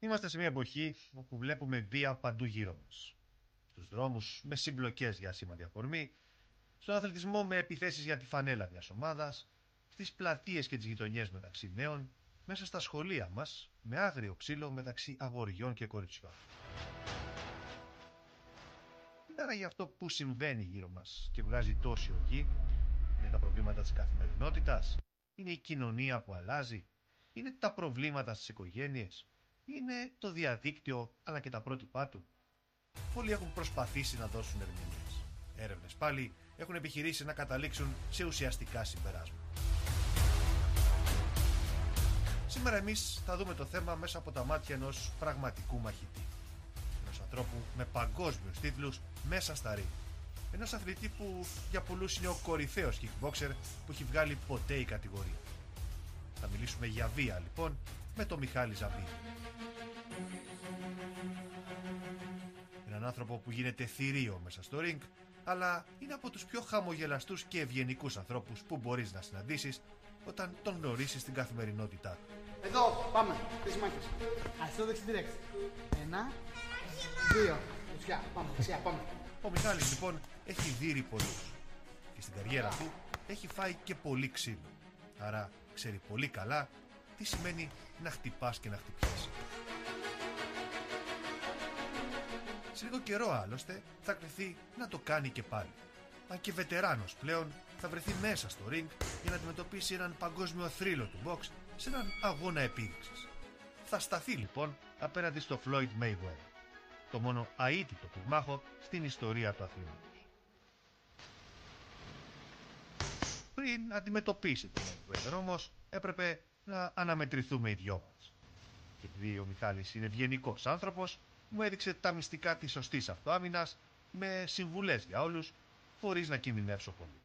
Είμαστε σε μια εποχή όπου βλέπουμε βία παντού γύρω μας. Στους δρόμους με συμπλοκές για σήμαντη αφορμή, στον αθλητισμό με επιθέσεις για τη φανέλα μιας ομάδας, στις πλατείες και τις γειτονιές μεταξύ νέων, μέσα στα σχολεία μας με άγριο ξύλο μεταξύ αγοριών και κοριτσιών. Άρα για αυτό που συμβαίνει γύρω μας και βγάζει τόση οργή, είναι τα προβλήματα της καθημερινότητας, είναι η κοινωνία που αλλάζει, είναι τα προβλήματα στις οικογένειες, είναι το διαδίκτυο αλλά και τα πρότυπά του. Πολλοί έχουν προσπαθήσει να δώσουν ερμηνείες. Έρευνες πάλι έχουν επιχειρήσει να καταλήξουν σε ουσιαστικά συμπεράσματα. Σήμερα εμείς θα δούμε το θέμα μέσα από τα μάτια ενός πραγματικού μαχητή. Ενός ανθρώπου με παγκόσμιους τίτλους μέσα στα ring. Ενός αθλητή που για πολλούς είναι ο κορυφαίος kickboxer που έχει βγάλει ποτέ η κατηγορία. Θα μιλήσουμε για βία λοιπόν με τον Μιχάλη Ζαμπύρη. Έναν άνθρωπο που γίνεται θηρίο μέσα στο ring, αλλά είναι από τους πιο χαμογελαστούς και ευγενικούς ανθρώπους που μπορείς να συναντήσεις όταν τον γνωρίσεις στην καθημερινότητά του. Εδώ, πάμε, τις μάχες. Αυτό δεξί direct. 1, 2, δεξιά, πάμε, δεξιά, πάμε. Ο Μιχάλης λοιπόν έχει δείρει πολλούς και στην καριέρα του έχει φάει και πολύ ξύλο. Άρα ξέρει πολύ καλά τι σημαίνει να χτυπάς και να χτυπιέσαι. Σε λίγο καιρό άλλωστε θα κληθεί να το κάνει και πάλι. Αν και βετεράνος πλέον θα βρεθεί μέσα στο ring για να αντιμετωπίσει έναν παγκόσμιο θρύλο του box σε έναν αγώνα επίδειξης. Θα σταθεί λοιπόν απέναντι στο Floyd Mayweather, το μόνο αίτητο πυγμάχο στην ιστορία του αθλήματος. Πριν αντιμετωπίσει τον Mayweather όμως έπρεπε να αναμετρηθούμε οι δυο μας. Και επειδή ο Μιχάλης είναι ευγενικός άνθρωπος, μου έδειξε τα μυστικά της σωστής αυτοάμυνας με συμβουλές για όλους, χωρίς να κινδυνεύσω πολύ.